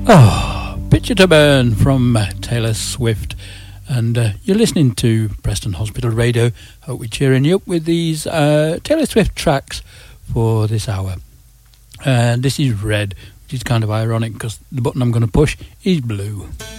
Picture to Burn from Taylor Swift. And you're listening to Preston Hospital Radio. Hope we're cheering you up with these Taylor Swift tracks for this hour. This is Red, which is kind of ironic because the button I'm going to push is blue.